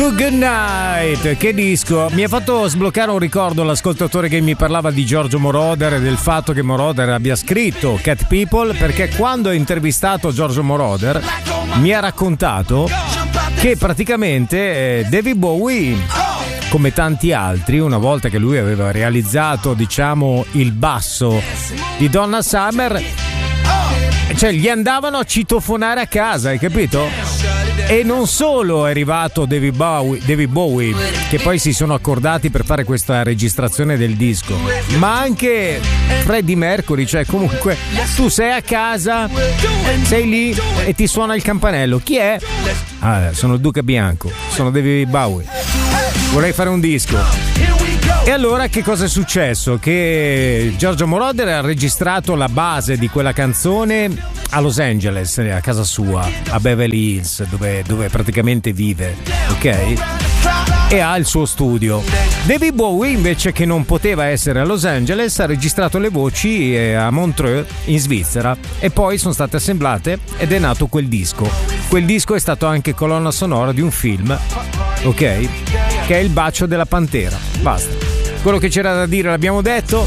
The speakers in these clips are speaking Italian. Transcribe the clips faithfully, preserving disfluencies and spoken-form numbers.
Good night, che disco. Mi ha fatto sbloccare un ricordo l'ascoltatore che mi parlava di Giorgio Moroder e del fatto che Moroder abbia scritto Cat People, perché quando ho intervistato Giorgio Moroder mi ha raccontato che praticamente eh, David Bowie, come tanti altri, una volta che lui aveva realizzato, diciamo, il basso di Donna Summer, cioè gli andavano a citofonare a casa, hai capito? E non solo è arrivato David Bowie, David Bowie, che poi si sono accordati per fare questa registrazione del disco, ma anche Freddie Mercury, cioè comunque tu sei a casa, sei lì e ti suona il campanello. Chi è? Ah, sono il Duca Bianco, sono David Bowie. Vorrei fare un disco. E allora che cosa è successo? Che Giorgio Moroder ha registrato la base di quella canzone a Los Angeles, a casa sua, a Beverly Hills, dove, dove praticamente vive, ok? E ha il suo studio. David Bowie, invece, che non poteva essere a Los Angeles, ha registrato le voci a Montreux, in Svizzera, e poi sono state assemblate ed è nato quel disco. Quel disco è stato anche colonna sonora di un film, ok? Che è Il bacio della pantera. Basta. Quello che c'era da dire l'abbiamo detto.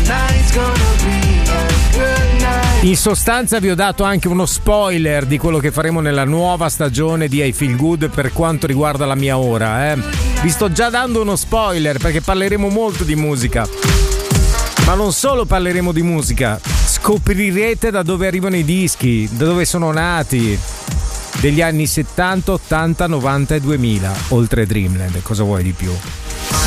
In sostanza vi ho dato anche uno spoiler di quello che faremo nella nuova stagione di I Feel Good per quanto riguarda la mia ora, eh. Vi sto già dando uno spoiler perché parleremo molto di musica. Ma non solo parleremo di musica, scoprirete da dove arrivano i dischi, da dove sono nati, degli anni settanta, ottanta, novanta e duemila, oltre Dreamland. Cosa vuoi di più?